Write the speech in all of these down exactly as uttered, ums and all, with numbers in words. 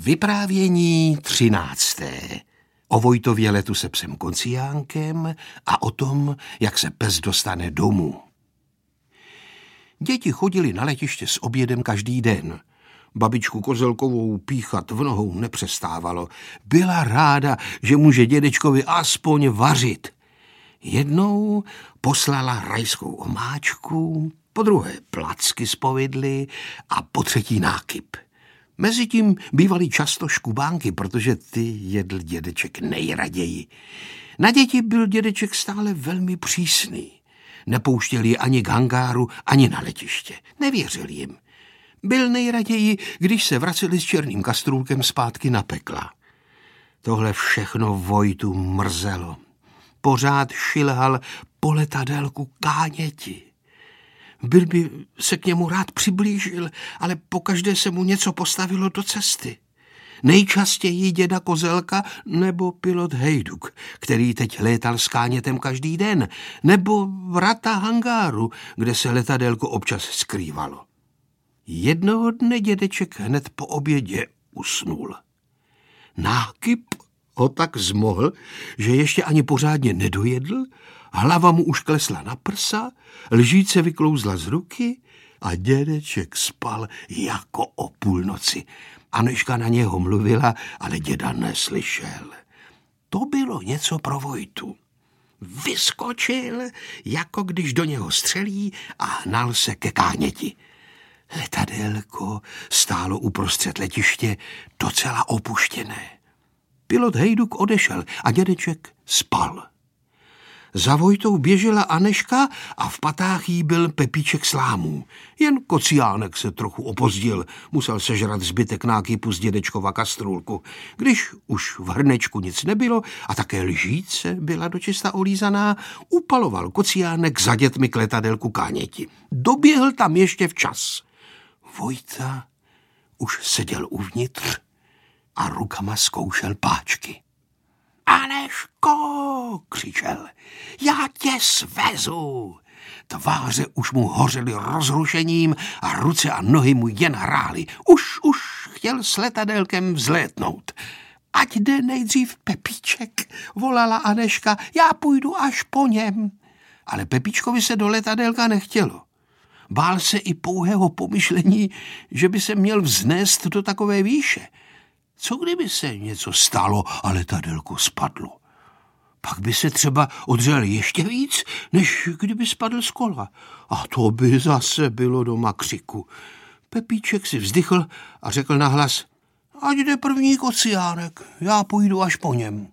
Vyprávění třinácté. O Vojtově letu se psem Kociánkem a o tom, jak se pes dostane domů. Děti chodili na letiště s obědem každý den. Babičku Kozelkovou píchat v nohou nepřestávalo. Byla ráda, že může dědečkovi aspoň vařit. Jednou poslala rajskou omáčku, po druhé placky z povidly a po třetí nákyp. Mezitím bývaly často škubánky, protože ty jedl dědeček nejraději. Na děti byl dědeček stále velmi přísný. Nepouštěl je ani k hangáru, ani na letiště. Nevěřil jim. Byl nejraději, když se vraceli s černým kastrůlkem zpátky na pekla. Tohle všechno Vojtu mrzelo. Pořád šilhal po letadélku Káněti. Byl by se k němu rád přiblížil, ale pokaždé se mu něco postavilo do cesty. Nejčastěji děda Kozelka nebo pilot Hejduk, který teď létal s Kánětem každý den, nebo vrata hangáru, kde se letadélko občas skrývalo. Jednoho dne dědeček hned po obědě usnul. Nákyp ho tak zmohl, že ještě ani pořádně nedojedl, hlava mu už klesla na prsa, lžíce vyklouzla z ruky a dědeček spal jako o půlnoci. Anežka na něho mluvila, ale děda neslyšel. To bylo něco pro Vojtu. Vyskočil, jako když do něho střelí a hnal se ke Káněti. Letadélko stálo uprostřed letiště docela opuštěné. Pilot Hejduk odešel a dědeček spal. Za Vojtou běžela Anežka a v patách jí byl Pepíček s lámů. Jen Kociánek se trochu opozdil, musel sežrat zbytek nákypu z dědečkova kastrůlku. Když už v hrnečku nic nebylo a také lžíce byla dočista olízaná, upaloval Kociánek za dětmi k letadélku Káněti. Doběhl tam ještě včas. Vojta už seděl uvnitř a rukama zkoušel páčky. Anežko, křičel, já tě svezu. Tváře už mu hořely rozrušením a ruce a nohy mu jen hrály. Už, už chtěl s letadélkem vzlétnout. Ať jde nejdřív Pepíček, volala Anežka, já půjdu až po něm. Ale Pepíčkovi se do letadélka nechtělo. Bál se i pouhého pomyšlení, že by se měl vznést do takové výše. Co kdyby se něco stalo a letadélko spadlo? Pak by se třeba odřel ještě víc, než kdyby spadl z kola. A to by zase bylo doma křiku. Pepíček si vzdychl a řekl nahlas, ať jde první Kociánek, já půjdu až po něm.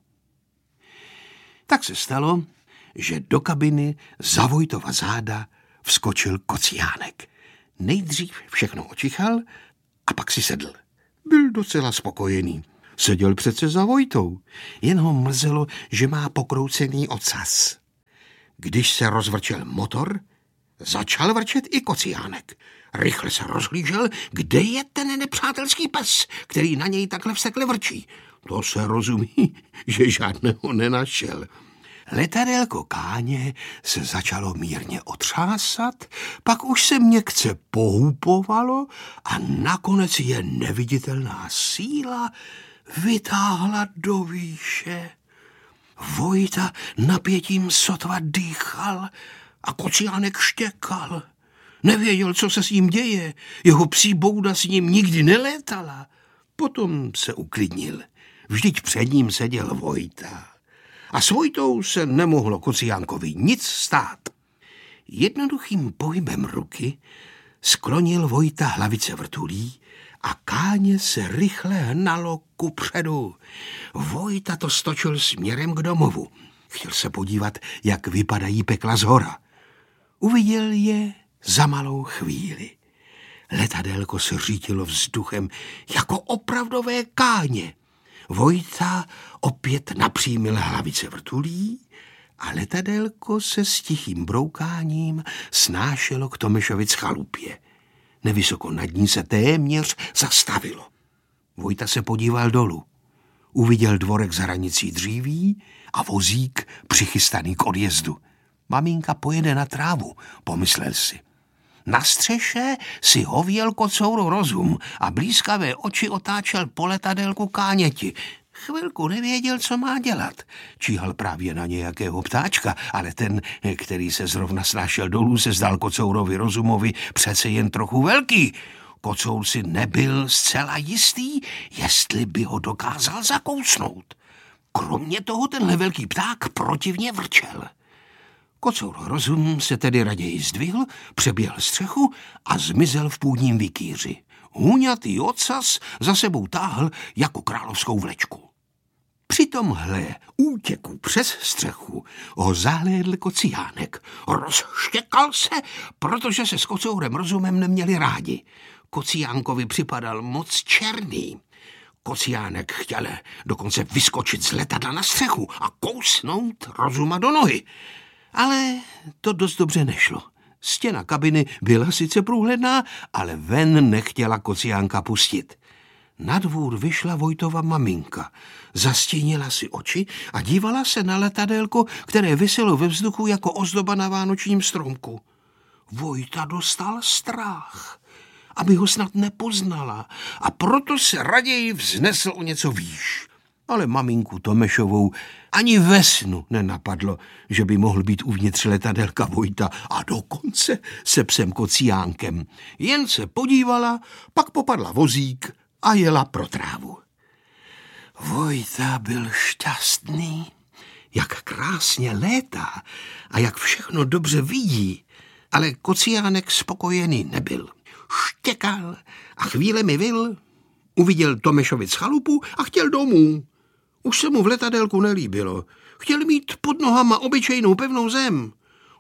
Tak se stalo, že do kabiny za Vojtova záda vskočil Kociánek. Nejdřív všechno očichal a pak si sedl. Byl docela spokojený. Seděl přece za Vojtou. Jen ho mrzelo, že má pokroucený ocas. Když se rozvrčel motor, začal vrčet i Kociánek. Rychle se rozhlížel, kde je ten nepřátelský pes, který na něj takhle vsekle vrčí. To se rozumí, že žádného nenašel. Letadélko Káně se začalo mírně otřásat, pak už se měkce pohupovalo a nakonec je neviditelná síla vytáhla do výše. Vojta napětím sotva dýchal a Kociánek štěkal. Nevěděl, co se s ním děje, jeho psí bouda s ním nikdy nelétala. Potom se uklidnil, vždyť před ním seděl Vojta. A s Vojtou se nemohlo Kociánkovi nic stát. Jednoduchým pohybem ruky sklonil Vojta hlavice vrtulí a Káně se rychle hnalo kupředu. Vojta to stočil směrem k domovu. Chtěl se podívat, jak vypadají pekla zhora. Uviděl je za malou chvíli. Letadélko se řítilo vzduchem jako opravdové Káně. Vojta opět napřímil hlavice vrtulí a letadélko se s tichým broukáním snášelo k Tomešovic chalupě. Nevysoko nad ní se téměř zastavilo. Vojta se podíval dolů. Uviděl dvorek s hranicí dříví a vozík přichystaný k odjezdu. Maminka pojede na trávu, pomyslel si. Na střeše si hověl kocour rozum a blízkavé oči otáčel po letadélku Káněti. Chvilku nevěděl, co má dělat. Číhal právě na nějakého ptáčka, ale ten, který se zrovna snášel dolů, se zdal kocourovi rozumovi přece jen trochu velký. Kocour si nebyl zcela jistý, jestli by ho dokázal zakousnout. Kromě toho tenhle velký pták protivně vrčel. Kocour rozum se tedy raději zdvihl, přeběhl střechu a zmizel v půdním vikýři. Hůňatý ocas za sebou táhl jako královskou vlečku. Při tomhle útěku přes střechu ho zahlédl kociánek. Rozštěkal se, protože se s kocourem rozumem neměli rádi. Kociánkovi připadal moc černý. Kociánek chtěl dokonce vyskočit z letadla na střechu a kousnout rozuma do nohy. Ale to dost dobře nešlo. Stěna kabiny byla sice průhledná, ale ven nechtěla kociánka pustit. Na dvůr vyšla Vojtova maminka. Zastínila si oči a dívala se na letadélko, které viselo ve vzduchu jako ozdoba na vánočním stromku. Vojta dostal strach, aby ho snad nepoznala, a proto se raději vznesl o něco výš. Ale maminku Tomešovou ani ve snu nenapadlo, že by mohl být uvnitř letadélka Vojta a dokonce se psem Kociánkem. Jen se podívala, pak popadla vozík a jela pro trávu. Vojta byl šťastný, jak krásně létá a jak všechno dobře vidí, ale Kociánek spokojený nebyl. Štěkal a chvílemi vyl, uviděl Tomešovic chalupu a chtěl domů. Už se mu v letadélku nelíbilo. Chtěl mít pod nohama obyčejnou pevnou zem.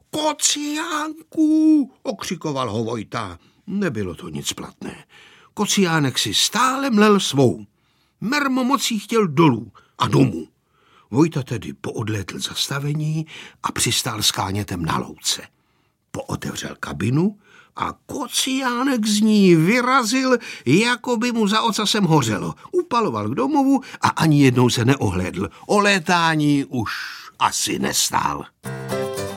Kociánku, okřikoval ho Vojta. Nebylo to nic platné. Kociánek si stále mlel svou. Mermomocí chtěl dolů a domů. Vojta tedy poodlétl zastavení a přistál s Kánětem na louce. Pootevřel kabinu a Kociánek z ní vyrazil, jako by mu za ocasem hořelo. Upaloval k domovu a ani jednou se neohlédl. O létání už asi nestál.